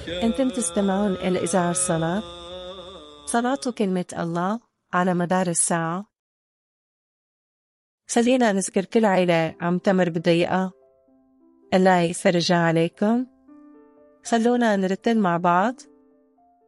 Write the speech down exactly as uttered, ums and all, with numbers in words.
أنتم تستمعون إلى إذاعة الصلاة. صلاة كلمة الله على مدار الساعة. خلينا نذكر كل عيلة عم تمر بضيقة، الله يفرجها عليكم. خلونا نرتل مع بعض.